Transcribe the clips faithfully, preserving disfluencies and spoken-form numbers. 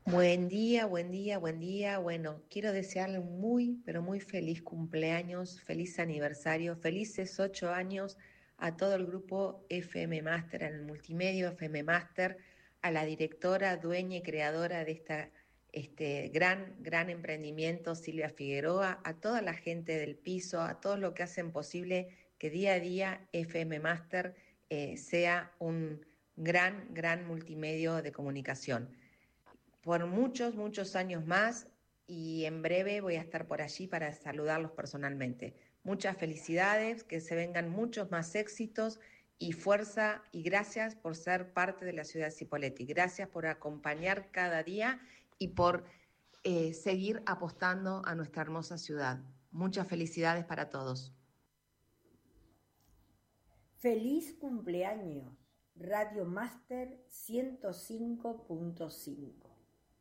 Buen día, buen día, buen día. Bueno, quiero desearle un muy, pero muy feliz cumpleaños, feliz aniversario, felices ocho años a todo el grupo F M Master, en el multimedio F M Master, a la directora, dueña y creadora de esta, este gran, gran emprendimiento, Silvia Figueroa, a toda la gente del piso, a todos los que hacen posible que día a día F M Master eh, sea un gran, gran multimedio de comunicación por muchos, muchos años más y en breve voy a estar por allí para saludarlos personalmente. Muchas felicidades, que se vengan muchos más éxitos y fuerza y gracias por ser parte de la ciudad de Cipolletti. Gracias por acompañar cada día y por eh, seguir apostando a nuestra hermosa ciudad. Muchas felicidades para todos. Feliz cumpleaños, Radio Master ciento cinco punto cinco.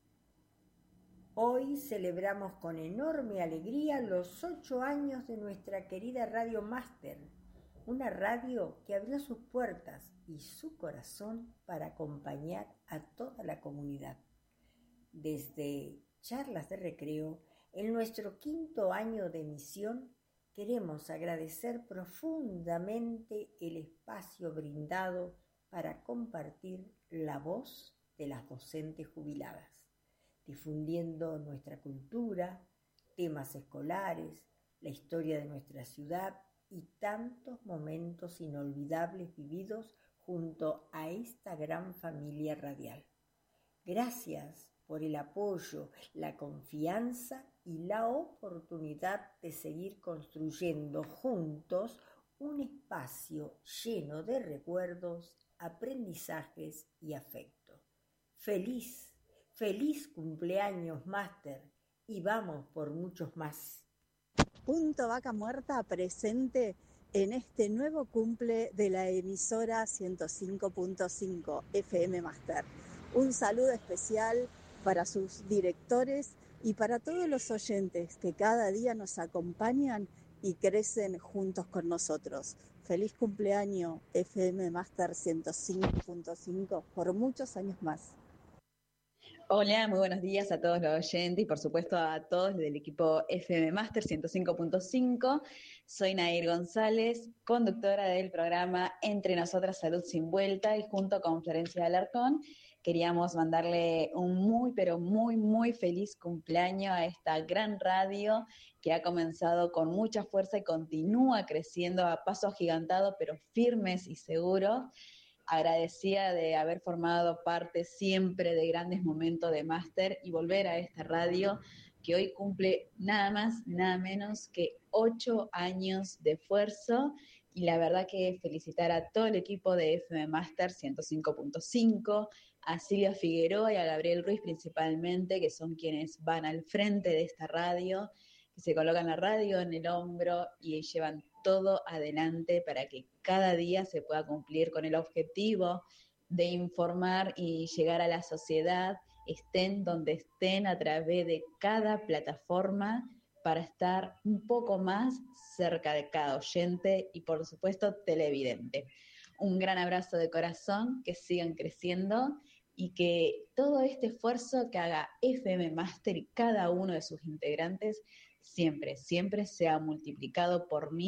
Hoy celebramos con enorme alegría los ocho años de nuestra querida Radio Master, una radio que abrió sus puertas y su corazón para acompañar a toda la comunidad. Desde charlas de recreo, en nuestro quinto año de emisión, queremos agradecer profundamente el espacio brindado para compartir la voz de las docentes jubiladas, difundiendo nuestra cultura, temas escolares, la historia de nuestra ciudad y tantos momentos inolvidables vividos junto a esta gran familia radial. Gracias por el apoyo, la confianza y la oportunidad de seguir construyendo juntos un espacio lleno de recuerdos, aprendizajes y afecto. Feliz, feliz cumpleaños, Máster, y vamos por muchos más. Punto Vaca Muerta presente en este nuevo cumple de la emisora ciento cinco punto cinco F M Master. Un saludo especial para sus directores y para todos los oyentes que cada día nos acompañan y crecen juntos con nosotros. Feliz cumpleaños F M Master ciento cinco punto cinco por muchos años más. Hola, muy buenos días a todos los oyentes y por supuesto a todos del equipo F M Master ciento cinco punto cinco. Soy Nair González, conductora del programa Entre Nosotras Salud Sin Vuelta, y junto con Florencia Alarcón queríamos mandarle un muy pero muy muy feliz cumpleaños a esta gran radio que ha comenzado con mucha fuerza y continúa creciendo a paso agigantado pero firmes y seguros. Agradecida de haber formado parte siempre de grandes momentos de máster y volver a esta radio que hoy cumple nada más, nada menos que ocho años de esfuerzo, y la verdad que felicitar a todo el equipo de F M Master ciento cinco punto cinco, a Silvia Figueroa y a Gabriel Ruiz principalmente, que son quienes van al frente de esta radio, que se colocan la radio en el hombro y llevan todo adelante para que cada día se pueda cumplir con el objetivo de informar y llegar a la sociedad, estén donde estén, a través de cada plataforma, para estar un poco más cerca de cada oyente y por supuesto televidente. Un gran abrazo de corazón, que sigan creciendo y que todo este esfuerzo que haga F M Master y cada uno de sus integrantes siempre, siempre sea multiplicado por mí